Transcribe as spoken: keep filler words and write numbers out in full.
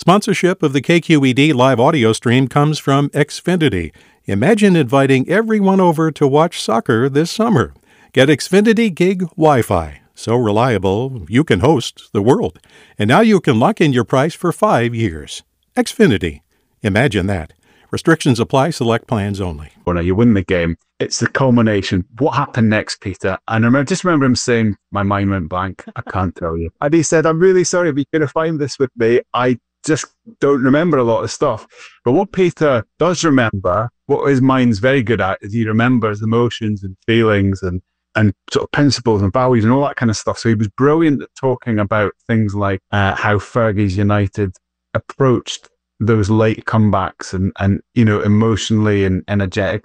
Sponsorship of the K Q E D live audio stream comes from Xfinity. Imagine inviting everyone over to watch soccer this summer. Get Xfinity Gig Wi-Fi. So reliable, you can host the world. And now you can lock in your price for five years. Xfinity. Imagine that. Restrictions apply. Select plans only. Well, no, you win the game. It's the culmination. What happened next, Peter? And I remember, just remember him saying, my mind went blank. I can't tell you. And he said, I'm really sorry, but you're going to find this with me. I just don't remember a lot of stuff. But what Peter does remember, what his mind's very good at, is he remembers emotions and feelings and, and sort of principles and values and all that kind of stuff. So he was brilliant at talking about things like uh, how Fergie's United approached those late comebacks and, and, you know, emotionally and energetically.